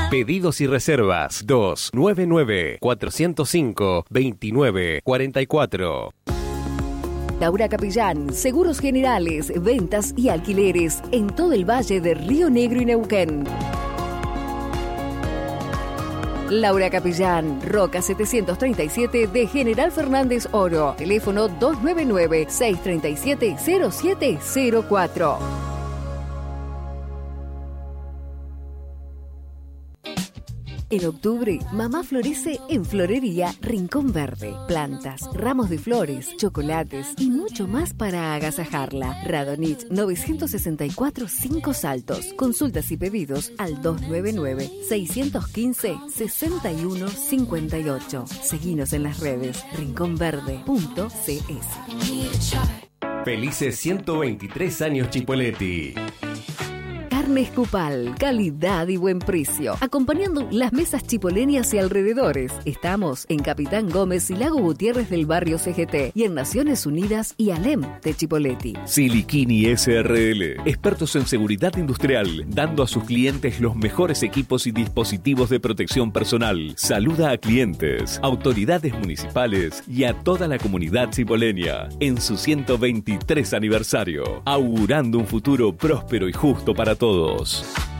Pedidos y reservas 299-405-2944. Laura Capellán, seguros generales, ventas y alquileres en todo el valle de Río Negro y Neuquén. Laura Capellán, Roca 737 de General Fernández Oro. Teléfono 299-637-0704. En octubre, mamá florece en Florería Rincón Verde. Plantas, ramos de flores, chocolates y mucho más para agasajarla. Radonich 964 5 Saltos. Consultas y pedidos al 299-615-6158. Seguinos en las redes rinconverde.cs. Felices 123 años Chipoleti. Carnes Cupal, calidad y buen precio. Acompañando las mesas chipoleñas y alrededores. Estamos en Capitán Gómez y Lago Gutiérrez del barrio CGT y en Naciones Unidas y Alem de Chipoleti. Siliquini SRL, expertos en seguridad industrial, dando a sus clientes los mejores equipos y dispositivos de protección personal. Saluda a clientes, autoridades municipales y a toda la comunidad chipoleña en su 123 aniversario, augurando un futuro próspero y justo para todos.